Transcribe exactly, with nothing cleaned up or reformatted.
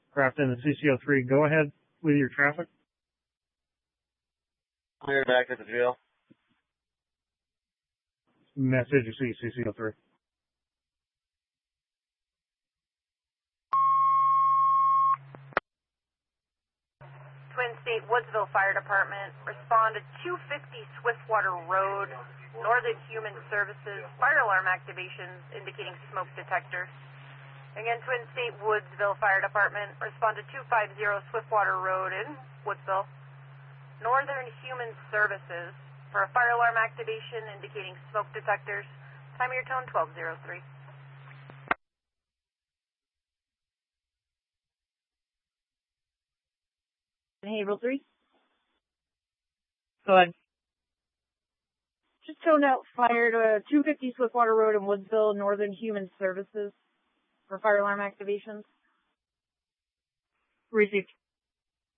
Craft in the C C O three. Go ahead with your traffic. Clear back at the jail. Message you see C C O three. Twin State Woodsville Fire Department, respond to two fifty Swiftwater Road, Northern Human Services, fire alarm activations indicating smoke detector. Again, Twin State Woodsville Fire Department, respond to two fifty Swiftwater Road in Woodsville, Northern Human Services, for a fire alarm activation indicating smoke detectors. Time of your tone, twelve oh three. Haverhill three. Go ahead. Just toned out fire to two fifty Swiftwater Road in Woodsville, Northern Human Services for fire alarm activations. Received.